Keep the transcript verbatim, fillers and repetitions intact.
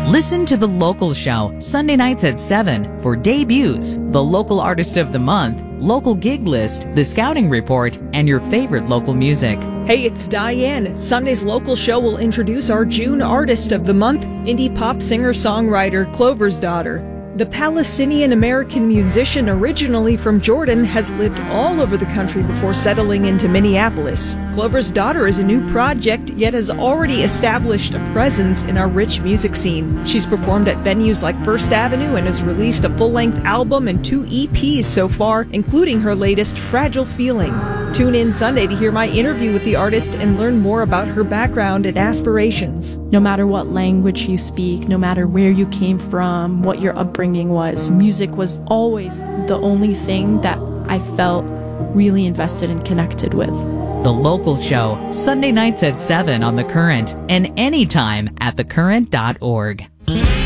Listen to The Local Show Sunday nights at seven for debuts, the local artist of the month, local gig list, the scouting report, and your favorite local music. Hey, it's Diane. Sunday's Local Show will introduce our June Artist of the Month, indie pop singer-songwriter Clover's Daughter. The Palestinian-American musician, originally from Jordan, has lived all over the country before settling into Minneapolis. Clover's Daughter is a new project, yet has already established a presence in our rich music scene. She's performed at venues like First Avenue and has released a full-length album and two E Ps so far, including her latest, Fragile Feeling. Tune in Sunday to hear my interview with the artist and learn more about her background and aspirations. No matter what language you speak, no matter where you came from, what your upbringing was, music was always the only thing that I felt really invested and connected with. The Local Show, Sunday nights at seven on The Current and anytime at the current dot org.